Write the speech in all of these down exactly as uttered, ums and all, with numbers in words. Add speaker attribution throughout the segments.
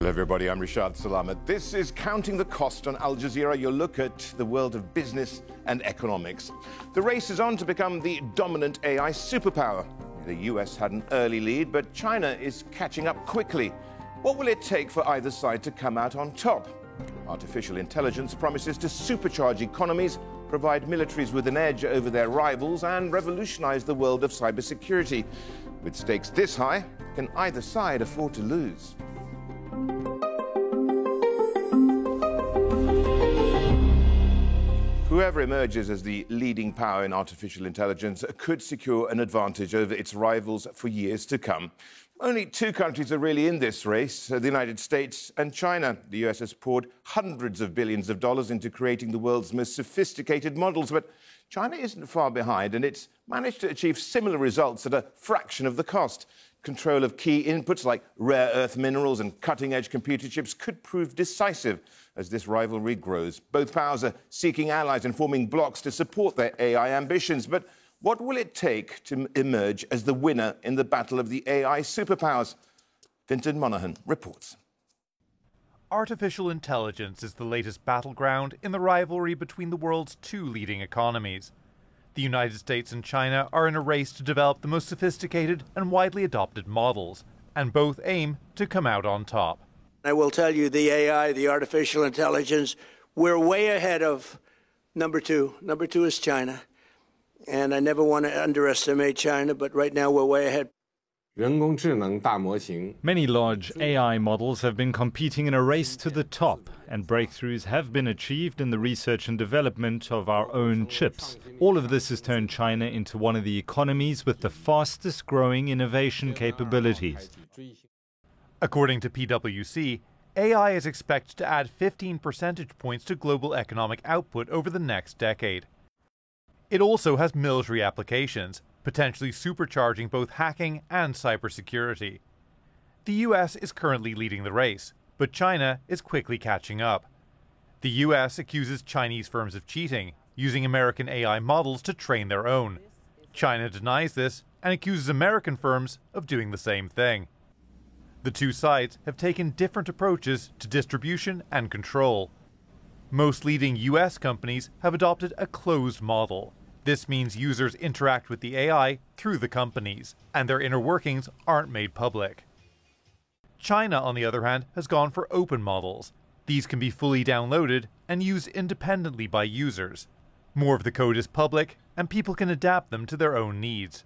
Speaker 1: Hello everybody, I'm Rishad Salamat. This is Counting the Cost on Al Jazeera, your look at the world of business and economics. The race is on to become the dominant A I superpower. The U S had an early lead, but China is catching up quickly. What will it take for either side to come out on top? Artificial intelligence promises to supercharge economies, provide militaries with an edge over their rivals, and revolutionize the world of cybersecurity. With stakes this high, can either side afford to lose? Whoever emerges as the leading power in artificial intelligence could secure an advantage over its rivals for years to come. Only two countries are really in this race, the United States and China. The U S has poured hundreds of billions of dollars into creating the world's most sophisticated models, but China isn't far behind, and it's managed to achieve similar results at a fraction of the cost. Control of key inputs like rare earth minerals and cutting-edge computer chips could prove decisive as this rivalry grows. Both powers are seeking allies and forming blocs to support their A I ambitions. But what will it take to emerge as the winner in the battle of the A I superpowers? Fintan Monaghan reports.
Speaker 2: Artificial intelligence is the latest battleground in the rivalry between the world's two leading economies. The United States and China are in a race to develop the most sophisticated and widely adopted models, and both aim to come out on top.
Speaker 3: I will tell you, the A I, the artificial intelligence, we're way ahead of number two. Number two is China. And I never want to underestimate China, but right now we're way ahead.
Speaker 4: Many large A I models have been competing in a race to the top, and breakthroughs have been achieved in the research and development of our own chips. All of this has turned China into one of the economies with the fastest growing innovation capabilities.
Speaker 2: According to P W C, A I is expected to add fifteen percentage points to global economic output over the next decade. It also has military applications, potentially supercharging both hacking and cybersecurity. The U S is currently leading the race, but China is quickly catching up. The U S accuses Chinese firms of cheating, using American A I models to train their own. China denies this and accuses American firms of doing the same thing. The two sides have taken different approaches to distribution and control. Most leading U S companies have adopted a closed model. This means users interact with the A I through the companies, and their inner workings aren't made public. China, on the other hand, has gone for open models. These can be fully downloaded and used independently by users. More of the code is public, and people can adapt them to their own needs.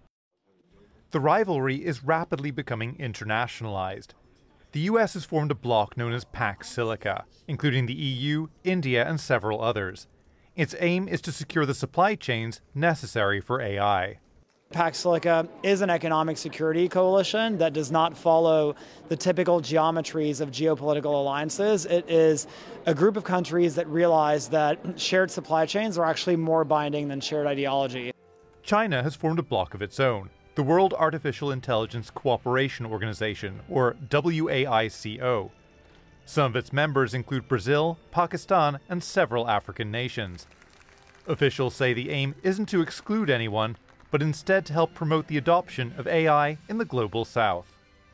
Speaker 2: The rivalry is rapidly becoming internationalized. The U S has formed a bloc known as Pax Silica, including the E U, India, and several others. Its aim is to secure the supply chains necessary for A I.
Speaker 5: Pax Silica is an economic security coalition that does not follow the typical geometries of geopolitical alliances. It is a group of countries that realize that shared supply chains are actually more binding than shared ideology.
Speaker 2: China has formed a bloc of its own, the World Artificial Intelligence Cooperation Organization, or W A I C O. Some of its members include Brazil, Pakistan, and several African nations. Officials say the aim isn't to exclude anyone, but instead to help promote the adoption of A I in the global south.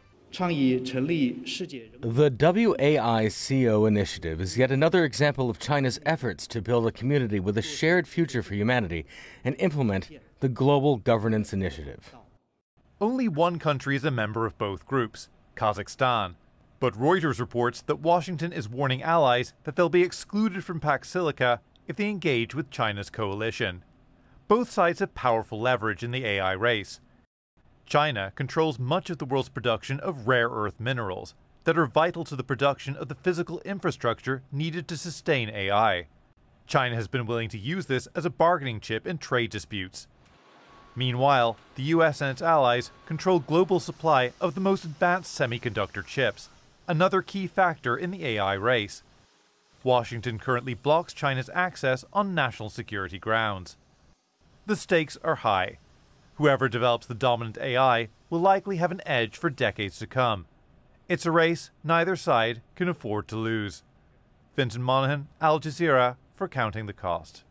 Speaker 6: The W A I C O initiative is yet another example of China's efforts to build a community with a shared future for humanity and implement the Global Governance Initiative.
Speaker 2: Only one country is a member of both groups, Kazakhstan. But Reuters reports that Washington is warning allies that they'll be excluded from Pax Silica if they engage with China's coalition. Both sides have powerful leverage in the A I race. China controls much of the world's production of rare earth minerals that are vital to the production of the physical infrastructure needed to sustain A I. China has been willing to use this as a bargaining chip in trade disputes. Meanwhile, the U S and its allies control global supply of the most advanced semiconductor chips, another key factor in the A I race. Washington currently blocks China's access on national security grounds. The stakes are high. Whoever develops the dominant A I will likely have an edge for decades to come. It's a race neither side can afford to lose. Fintan Monaghan, Al Jazeera, for Counting the Cost.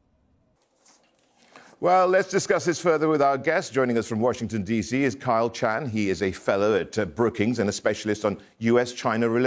Speaker 1: Well, let's discuss this further with our guest. Joining us from Washington, D C is Kyle Chan. He is a fellow at uh, Brookings and a specialist on U S China relations.